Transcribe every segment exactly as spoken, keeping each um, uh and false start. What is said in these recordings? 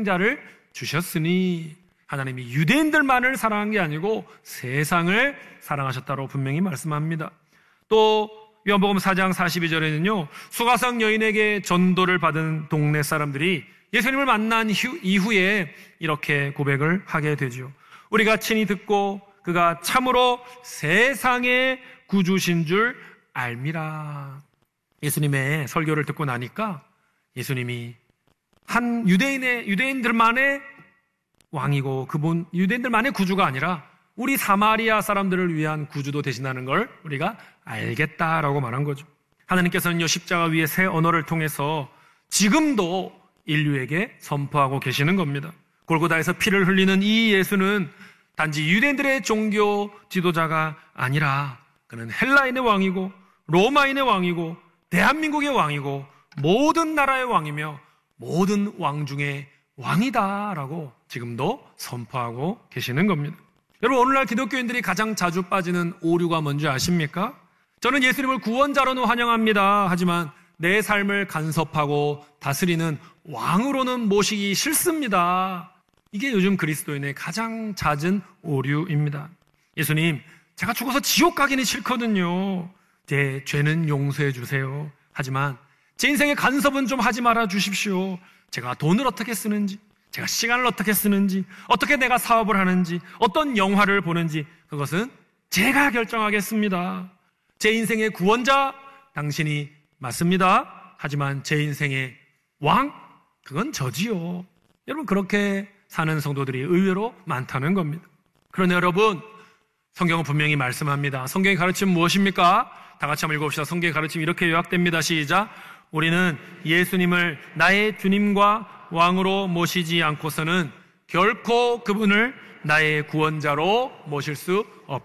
독생자를 주셨으니, 하나님이 유대인들만을 사랑한 게 아니고 세상을 사랑하셨다고 분명히 말씀합니다. 또 요한복음 사 장 사십이 절에는요, 수가성 여인에게 전도를 받은 동네 사람들이 예수님을 만난 이후에 이렇게 고백을 하게 되죠. 우리가 친히 듣고 그가 참으로 세상의 구주신 줄 알미라. 예수님의 설교를 듣고 나니까 예수님이 한 유대인의 유대인들만의 왕이고 그분 유대인들만의 구주가 아니라 우리 사마리아 사람들을 위한 구주도 되신다는 걸 우리가 알겠다라고 말한 거죠. 하나님께서는요, 십자가 위의 새 언어를 통해서 지금도 인류에게 선포하고 계시는 겁니다. 골고다에서 피를 흘리는 이 예수는 단지 유대인들의 종교 지도자가 아니라 그는 헬라인의 왕이고 로마인의 왕이고 대한민국의 왕이고 모든 나라의 왕이며 모든 왕 중에 왕이다라고 지금도 선포하고 계시는 겁니다. 여러분, 오늘날 기독교인들이 가장 자주 빠지는 오류가 뭔지 아십니까? 저는 예수님을 구원자로는 환영합니다. 하지만 내 삶을 간섭하고 다스리는 왕으로는 모시기 싫습니다. 이게 요즘 그리스도인의 가장 잦은 오류입니다. 예수님, 제가 죽어서 지옥 가기는 싫거든요. 제 죄는 용서해 주세요. 하지만 제 인생의 간섭은 좀 하지 말아 주십시오. 제가 돈을 어떻게 쓰는지, 제가 시간을 어떻게 쓰는지, 어떻게 내가 사업을 하는지, 어떤 영화를 보는지 그것은 제가 결정하겠습니다. 제 인생의 구원자 당신이 맞습니다. 하지만 제 인생의 왕, 그건 저지요. 여러분, 그렇게 사는 성도들이 의외로 많다는 겁니다. 그러나 여러분, 성경은 분명히 말씀합니다. 성경의 가르침은 무엇입니까? 다 같이 한번 읽어봅시다. 성경의 가르침이 이렇게 요약됩니다. 시작. 우리는 예수님을 나의 주님과 왕으로 모시지 않고서는 결코 그분을 나의 구원자로 모실 수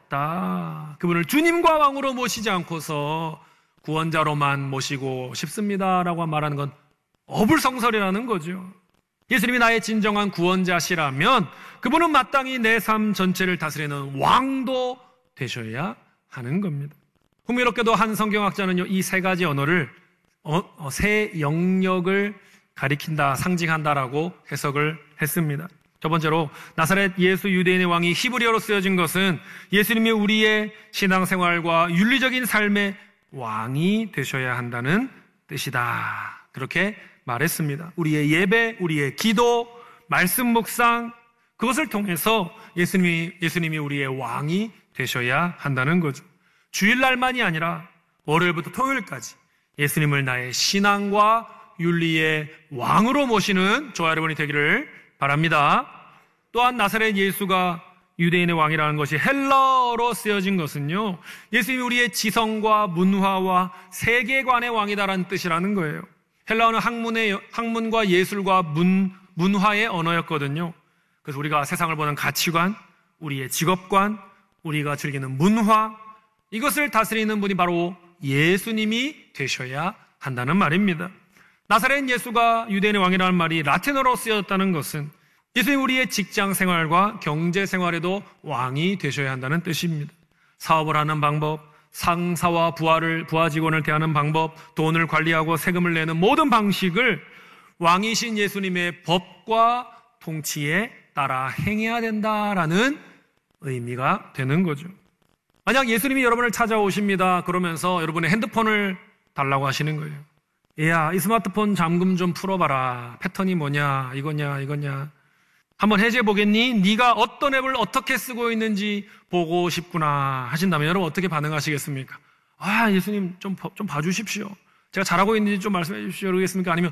없다. 그분을 주님과 왕으로 모시지 않고서 구원자로만 모시고 싶습니다라고 말하는 건 어불성설이라는 거죠. 예수님이 나의 진정한 구원자시라면 그분은 마땅히 내 삶 전체를 다스리는 왕도 되셔야 하는 겁니다. 흥미롭게도 한 성경학자는요, 이 세 가지 언어를 어, 어, 세 영역을 가리킨다, 상징한다라고 해석을 했습니다. 첫 번째로 나사렛 예수 유대인의 왕이 히브리어로 쓰여진 것은 예수님이 우리의 신앙생활과 윤리적인 삶의 왕이 되셔야 한다는 뜻이다. 그렇게 말했습니다. 우리의 예배, 우리의 기도, 말씀 묵상, 그것을 통해서 예수님이, 예수님이 우리의 왕이 되셔야 한다는 거죠. 주일날만이 아니라 월요일부터 토요일까지 예수님을 나의 신앙과 윤리의 왕으로 모시는 저와 여러분이 되기를 바랍니다. 또한 나사렛 예수가 유대인의 왕이라는 것이 헬라어로 쓰여진 것은요, 예수님이 우리의 지성과 문화와 세계관의 왕이다라는 뜻이라는 거예요. 헬라어는 학문의, 학문과 예술과 문, 문화의 언어였거든요. 그래서 우리가 세상을 보는 가치관, 우리의 직업관, 우리가 즐기는 문화, 이것을 다스리는 분이 바로 예수님이 되셔야 한다는 말입니다. 나사렛 예수가 유대인의 왕이라는 말이 라틴어로 쓰였다는 것은 예수님 우리의 직장 생활과 경제 생활에도 왕이 되셔야 한다는 뜻입니다. 사업을 하는 방법, 상사와 부하를, 부하 직원을 대하는 방법, 돈을 관리하고 세금을 내는 모든 방식을 왕이신 예수님의 법과 통치에 따라 행해야 된다라는 의미가 되는 거죠. 만약 예수님이 여러분을 찾아오십니다. 그러면서 여러분의 핸드폰을 달라고 하시는 거예요. 얘야, 이 스마트폰 잠금 좀 풀어봐라. 패턴이 뭐냐, 이거냐, 이거냐. 한번 해제해보겠니? 네가 어떤 앱을 어떻게 쓰고 있는지 보고 싶구나 하신다면 여러분 어떻게 반응하시겠습니까? 아, 예수님 좀, 좀 봐주십시오. 제가 잘하고 있는지 좀 말씀해 주십시오. 그러겠습니까? 아니면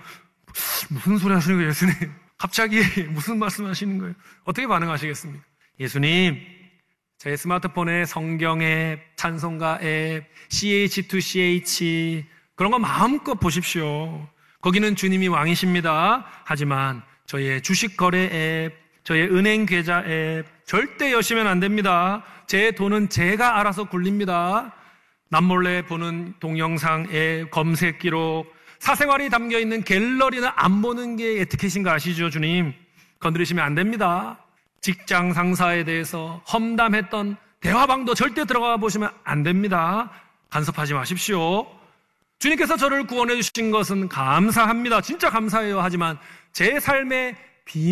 무슨 소리 하시는 거예요, 예수님? 갑자기 무슨 말씀 하시는 거예요? 어떻게 반응하시겠습니까? 예수님, 제 스마트폰에 성경 앱, 찬송가 앱, 씨에이치 투 씨에이치 그런 거 마음껏 보십시오. 거기는 주님이 왕이십니다. 하지만 저의 주식 거래 앱, 저의 은행 계좌 앱 절대 여시면 안 됩니다. 제 돈은 제가 알아서 굴립니다. 남몰래 보는 동영상 앱, 검색 기록, 사생활이 담겨있는 갤러리는 안 보는 게 에티켓인 거 아시죠, 주님? 건드리시면 안 됩니다. 직장 상사에 대해서 험담했던 대화방도 절대 들어가 보시면 안 됩니다. 간섭하지 마십시오. 주님께서 저를 구원해 주신 것은 감사합니다. 진짜 감사해요. 하지만 제 삶의 비밀